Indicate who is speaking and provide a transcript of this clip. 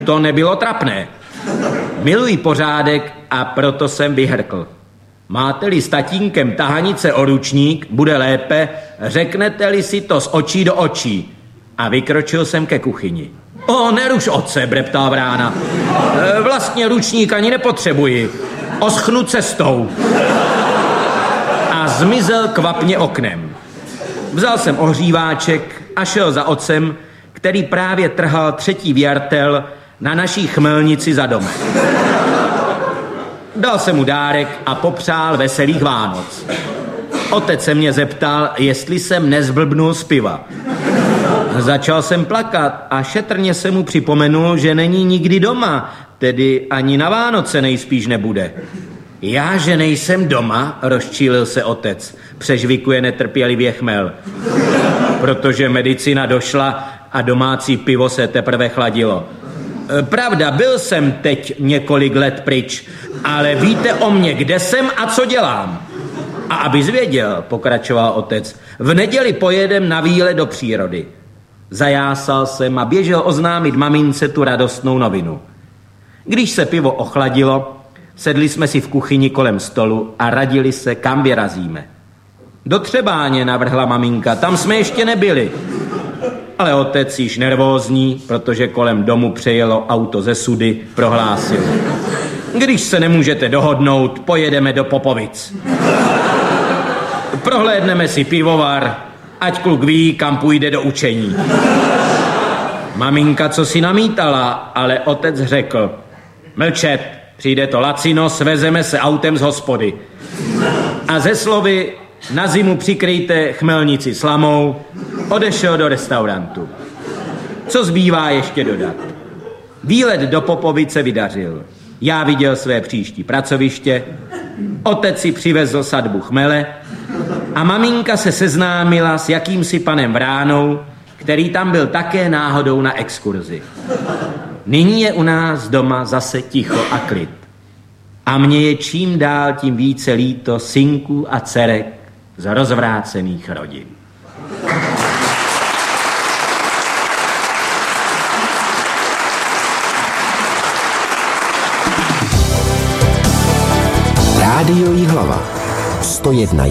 Speaker 1: To nebylo trapné. Miluji pořádek a proto jsem vyhrkl. Máte-li s tatínkem tahanice o ručník, bude lépe, řeknete-li si to z očí do očí. A vykročil jsem ke kuchyni. Neruš, otce, breptala vrána. Vlastně ručník ani nepotřebuji. Oschnu cestou. A zmizel kvapně oknem. Vzal jsem ohříváček a šel za otcem, který právě trhal 3. vjartel na naší chmelnici za domem. Dal jsem mu dárek a popřál veselých Vánoc. Otec se mě zeptal, jestli jsem nezblbnul z piva. Začal jsem plakat a šetrně se mu připomenul, že není nikdy doma, tedy ani na Vánoce nejspíš nebude. Já, že nejsem doma, rozčílil se otec, přežvikuje netrpělivě chmel. Protože medicina došla a domácí pivo se teprve chladilo. Pravda, byl jsem teď několik let pryč, ale víte o mně, kde jsem a co dělám. A abys věděl, pokračoval otec, v neděli pojedem na výlet do přírody. Zajásal jsem a běžel oznámit mamince tu radostnou novinu. Když se pivo ochladilo, sedli jsme si v kuchyni kolem stolu a radili se, kam vyrazíme. Do Třebáně, navrhla maminka, tam jsme ještě nebyli. Ale otec, již nervózní, protože kolem domu přejelo auto ze Sudy, prohlásil. Když se nemůžete dohodnout, pojedeme do Popovic. Prohlédneme si pivovar, ať kluk ví, kam půjde do učení. Maminka co si namítala, ale otec řekl. Mlčet, přijde to lacino, svezeme se autem z hospody. A ze slovy na zimu přikryjte chmelnici slamou, odešel do restaurantu. Co zbývá ještě dodat? Výlet do Popovice vydařil. Já viděl své příští pracoviště, otec si přivezl sadbu chmele a maminka se seznámila s jakýmsi panem Vránou, který tam byl také náhodou na exkurzi. Nyní je u nás doma zase ticho a klid. A mně je čím dál tím více líto synků a dcerek z rozvrácených rodin.
Speaker 2: Rádio Jihlava 101.